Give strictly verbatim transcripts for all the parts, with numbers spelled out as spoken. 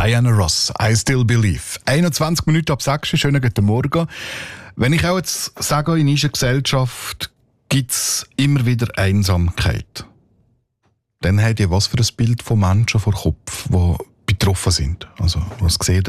Diana Ross, I Still Believe. einundzwanzig Minuten ab sechs, schönen guten Morgen. Wenn ich auch jetzt sage, in unserer Gesellschaft gibt es immer wieder Einsamkeit, dann habt ihr was für ein Bild von Menschen vor Kopf, die betroffen sind? Also, was seht ihr?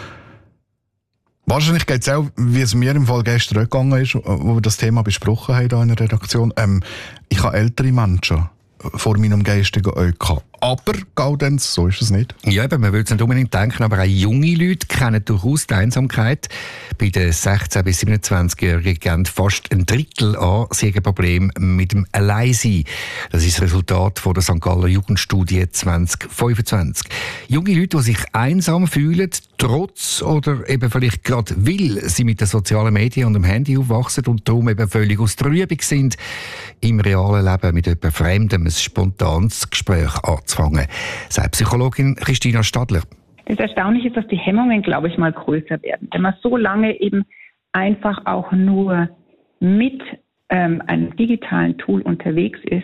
Wahrscheinlich geht es auch, wie es mir im Fall gestern gegangen ist, wo wir das Thema besprochen haben hier in der Redaktion. Ähm, ich habe ältere Menschen vor meinem geistigen Auge gehabt. Aber Gaudenz, so ist es nicht. Ja, eben, man würde es nicht unbedingt denken, aber auch junge Leute kennen durchaus die Einsamkeit. Bei den sechzehn- bis siebenundzwanzigjährigen geben fast ein Drittel an, sie haben ein Problem mit dem Alleinsein. Das ist das Resultat von der Sankt Galler Jugendstudie zwanzig fünfundzwanzig. Junge Leute, die sich einsam fühlen, trotz oder eben vielleicht gerade weil sie mit den sozialen Medien und dem Handy aufwachsen und darum eben völlig aus der Übung sind, im realen Leben mit jemandem Fremdem ein spontanes Gespräch anzufangen. Sagt Psychologin Christina Stadler. Das Erstaunliche ist, dass die Hemmungen, glaube ich, mal größer werden. Wenn man so lange eben einfach auch nur mit ähm, einem digitalen Tool unterwegs ist,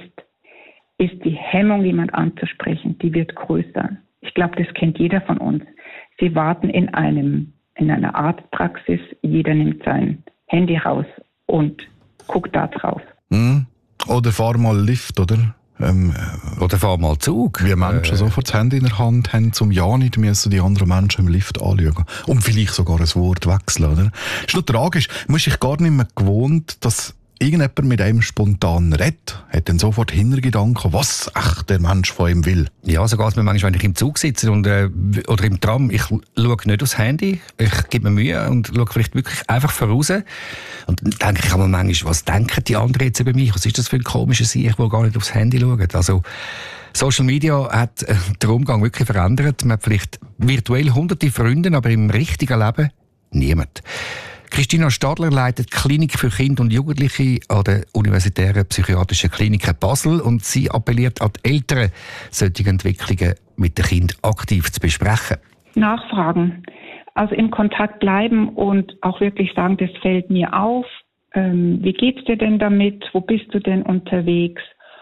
ist die Hemmung, jemand anzusprechen, die wird größer. Ich glaube, das kennt jeder von uns. Sie warten in einem in einer Arztpraxis, jeder nimmt sein Handy raus und guckt da drauf. Mhm. Oder fahr mal Lift, oder? Ähm, Oder fahr mal Zug. Wie Menschen äh. sofort das Handy in der Hand haben, um ja nicht müssen die anderen Menschen im Lift anschauen. Und vielleicht sogar ein Wort wechseln, oder? Ist noch tragisch. Man ist sich gar nicht mehr gewohnt, dass irgendjemand mit einem spontan redet, hat dann sofort Hintergedanken, was echt der Mensch von ihm will. Ja, so geht es mir manchmal, wenn ich im Zug sitze und, äh, oder im Tram. Ich schaue nicht aufs Handy, ich gebe mir Mühe und schaue vielleicht wirklich einfach voraus. Und dann denke ich mir manchmal, was denken die anderen jetzt über mich? Was ist das für ein komischer Sieg, der gar nicht aufs Handy schaut? Also, Social Media hat äh, den Umgang wirklich verändert. Man hat vielleicht virtuell hunderte Freunde, aber im richtigen Leben niemand. Christina Stadler leitet die Klinik für Kinder und Jugendliche an der Universitären Psychiatrischen Klinik Basel und sie appelliert an die Eltern, solche Entwicklungen mit den Kindern aktiv zu besprechen. Nachfragen, also im Kontakt bleiben und auch wirklich sagen, das fällt mir auf. Ähm, wie geht's dir denn damit? Wo bist du denn unterwegs?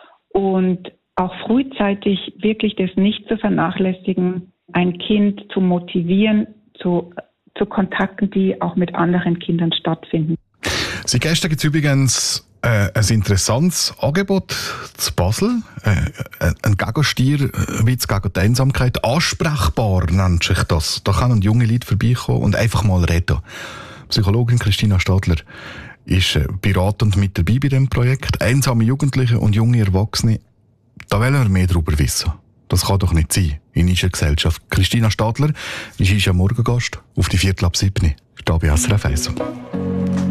Und auch frühzeitig wirklich das nicht zu vernachlässigen, ein Kind zu motivieren, zu zu Kontakten, die auch mit anderen Kindern stattfinden. Seit gestern gibt es übrigens äh, ein interessantes Angebot zu Basel. Äh, ein Gegenstier wie gegen die Einsamkeit. Ansprechbar nennt sich das. Da können junge Leute vorbeikommen und einfach mal reden. Psychologin Christina Stadler ist äh, beratend mit dabei bei diesem Projekt. Einsame Jugendliche und junge Erwachsene, da wollen wir mehr darüber wissen. Das kann doch nicht sein in unserer Gesellschaft. Christina Stadler ist unser Morgengast auf die Viertel ab sieben. Stehe bei S R F eins.